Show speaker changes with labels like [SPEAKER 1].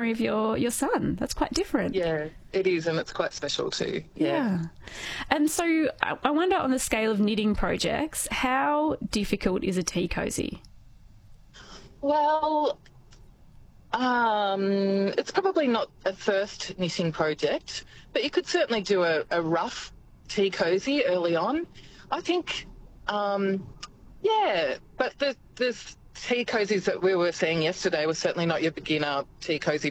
[SPEAKER 1] memory of your son. That's quite different.
[SPEAKER 2] Yeah, it is, and it's quite special too. Yeah.
[SPEAKER 1] And so I wonder, on the scale of knitting projects, how difficult is a tea cozy?
[SPEAKER 2] Well, it's probably not a first knitting project, but you could certainly do a rough tea cozy early on. I think, but the tea cozies that we were seeing yesterday was certainly not your beginner tea cozy